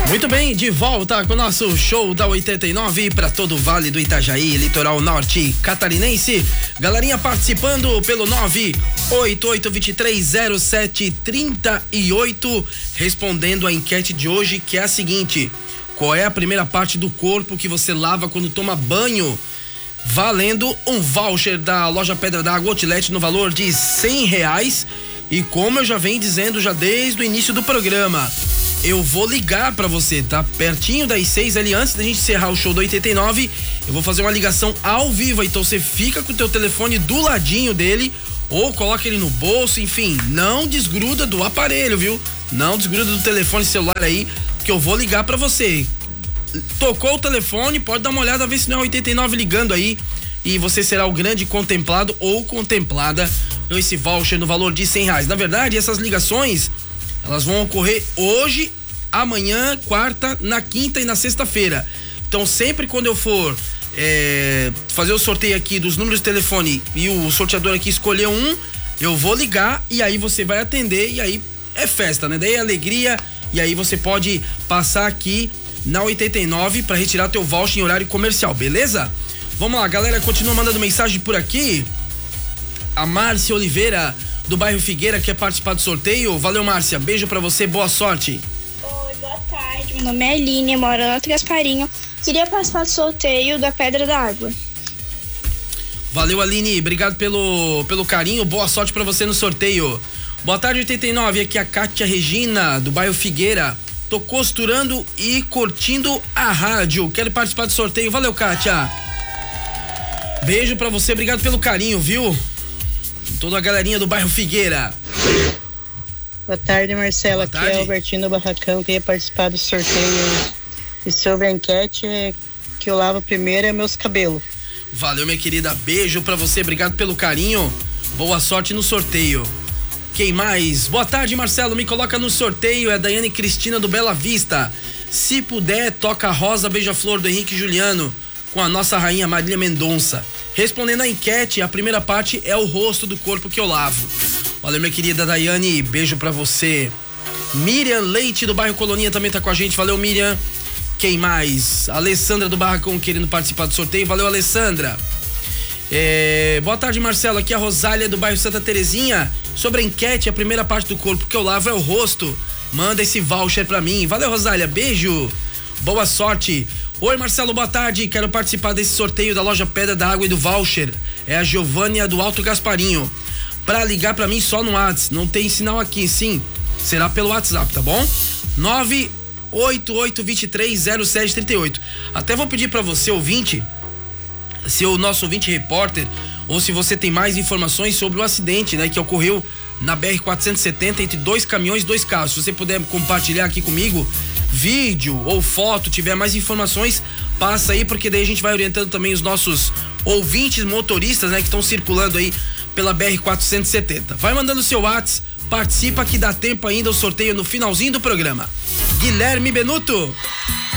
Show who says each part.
Speaker 1: Muito bem, de volta com o nosso show da 89 para todo o Vale do Itajaí, litoral norte catarinense. Galerinha participando pelo 988230738, respondendo a enquete de hoje, que é a seguinte: qual é a primeira parte do corpo que você lava quando toma banho? Valendo um voucher da loja Pedra d'Água Outlet no valor de R$100. E como eu já venho dizendo já desde o início do programa, eu vou ligar pra você, tá? Pertinho das 6 ali, antes da gente encerrar o show do 89, eu vou fazer uma ligação ao vivo, então você fica com o teu telefone do ladinho dele, ou coloca ele no bolso, enfim, não desgruda do aparelho, viu? Não desgruda do telefone celular aí, que eu vou ligar pra você. Tocou o telefone, pode dar uma olhada, ver se não é 89 ligando aí, e você será o grande contemplado ou contemplada com esse voucher no valor de R$100. Na verdade, essas ligações, elas vão ocorrer hoje, amanhã, quarta, na quinta e na sexta-feira. Então, sempre quando eu for fazer o sorteio aqui dos números de telefone e o sorteador aqui escolher um, eu vou ligar e aí você vai atender e aí é festa, né? Daí é alegria e aí você pode passar aqui na 89 para retirar teu voucher em horário comercial, beleza? Vamos lá, galera, continua mandando mensagem por aqui. A Márcia Oliveira, do bairro Figueira, quer participar do sorteio. Valeu, Márcia, beijo pra você, boa sorte.
Speaker 2: Oi, boa tarde, meu nome é Aline, moro no Alto Gasparinho. Queria participar do sorteio da Pedra d'Água.
Speaker 1: Valeu, Aline, obrigado pelo carinho, boa sorte pra você no sorteio. Boa tarde, 89, aqui é a Kátia Regina, do bairro Figueira. Tô costurando e curtindo a rádio, quero participar do sorteio. Valeu, Kátia. Beijo pra você, obrigado pelo carinho, viu? Toda a galerinha do bairro Figueira.
Speaker 3: Boa tarde, Marcelo.
Speaker 1: Boa tarde.
Speaker 3: Aqui é Albertino do Barracão, queria participar do sorteio. E sobre a enquete, que eu lavo primeiro é meus cabelos.
Speaker 1: Valeu, minha querida, beijo pra você, obrigado pelo carinho, boa sorte no sorteio. Quem mais? Boa tarde, Marcelo, me coloca no sorteio, é a Daiane Cristina do Bela Vista. Se puder, toca Rosa Beija-Flor do Henrique Juliano com a nossa rainha Marília Mendonça. Respondendo a enquete, a primeira parte é o rosto do corpo que eu lavo. Valeu, minha querida Daiane, beijo pra você. Miriam Leite do bairro Colonia também tá com a gente, valeu, Miriam. Quem mais? Alessandra do Barracão querendo participar do sorteio, valeu, Alessandra. Boa tarde, Marcelo, aqui é a Rosália do bairro Santa Terezinha. Sobre a enquete, a primeira parte do corpo que eu lavo é o rosto. Manda esse voucher pra mim, valeu, Rosália, beijo, boa sorte. Oi, Marcelo, boa tarde, quero participar desse sorteio da loja Pedra d'Água e do voucher. É a Giovânia do Alto Gasparinho. Pra ligar pra mim só no WhatsApp, não tem sinal aqui, sim, será pelo WhatsApp, tá bom? 988230738. Até vou pedir pra você, ouvinte, se o nosso ouvinte repórter, ou se você tem mais informações sobre o acidente, né, que ocorreu na BR-470 entre dois caminhões e dois carros. Se você puder compartilhar aqui comigo vídeo ou foto, tiver mais informações, passa aí, porque daí a gente vai orientando também os nossos ouvintes motoristas, né, que estão circulando aí pela BR-470. Vai mandando seu WhatsApp, participa que dá tempo ainda, o sorteio no finalzinho do programa. Guilherme Benuto.